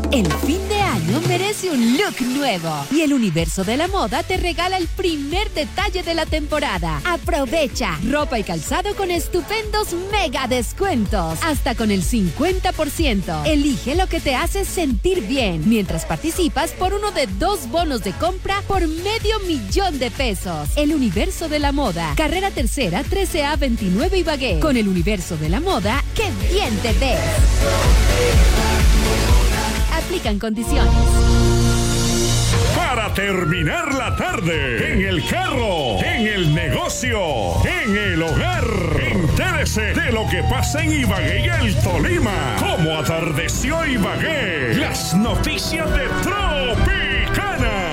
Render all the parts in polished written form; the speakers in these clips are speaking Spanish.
El fin de año merece un look nuevo y el universo de la moda te regala el primer detalle de la temporada. Aprovecha ropa y calzado con estupendos mega descuentos, hasta con el 50%. Elige lo que te hace sentir bien mientras participas por uno de 2 bonos de compra por $500,000 El universo de la moda, carrera tercera 13A 29 Ibagué. Con el universo de la moda, ¡qué bien te ves! Aplican condiciones. Para terminar la tarde, en el carro, en el negocio, en el hogar, entérese de lo que pasa en Ibagué y el Tolima. Cómo atardeció Ibagué. Las noticias de Tropicana.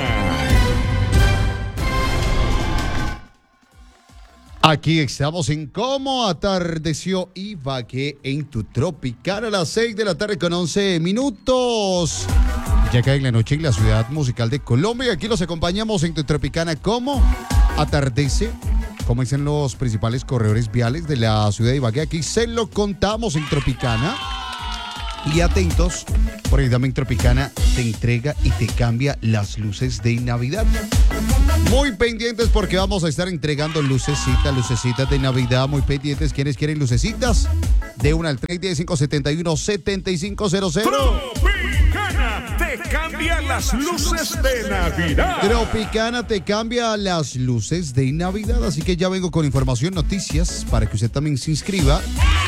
Aquí estamos en Cómo atardeció Ibagué en tu Tropicana a las 6 de la tarde con 11 minutos. Ya cae en la noche en la ciudad musical de Colombia. Aquí los acompañamos en tu Tropicana. ¿Cómo atardece? Como dicen los principales corredores viales de la ciudad de Ibagué. Aquí se lo contamos en Tropicana. Y atentos, porque también Tropicana te entrega y te cambia las luces de Navidad. Muy pendientes porque vamos a estar entregando lucecitas de Navidad. Muy pendientes. ¿Quiénes quieren lucecitas? De 1 al 3-10-571-7500. Tropicana te cambia las luces de Navidad. Tropicana te cambia las luces de Navidad. Así que ya vengo con información, noticias, para que usted también se inscriba.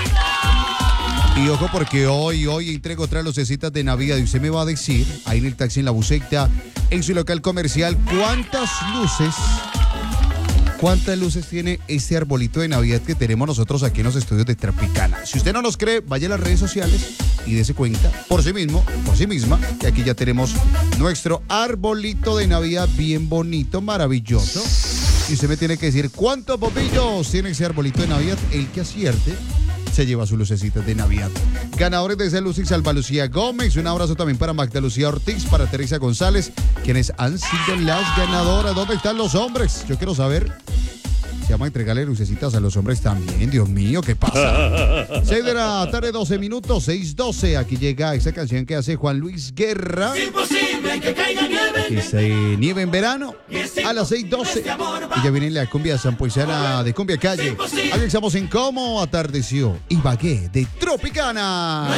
Y ojo porque hoy entrego otras lucecitas de Navidad y usted me va a decir, ahí en el taxi, en la buseta, en su local comercial, ¿cuántas luces tiene este arbolito de Navidad que tenemos nosotros aquí en los estudios de Tropicana? Si usted no nos cree, vaya a las redes sociales y dése cuenta por sí mismo, por sí misma, que aquí ya tenemos nuestro arbolito de Navidad bien bonito, maravilloso. Y usted me tiene que decir cuántos bombillos tiene ese arbolito de Navidad. El que acierte se lleva sus lucecitas de Navidad. Ganadores de esa luz y Salva Lucía Gómez. Un abrazo también para Magda Lucía Ortiz, para Teresa González, quienes han sido las ganadoras. ¿Dónde están los hombres? Yo quiero saber si vamos a entregarle lucecitas a los hombres también. Dios mío, ¿qué pasa? 6 de la tarde, 12 minutos, 6:12. Aquí llega esa canción que hace Juan Luis Guerra. Es imposible que caiga nieve. Que se nieve en verano a las 6:12. Y ya viene la cumbia zampuesana de Cumbia Calle. Aquí estamos en Cómo atardeció Ibagué de Tropicana.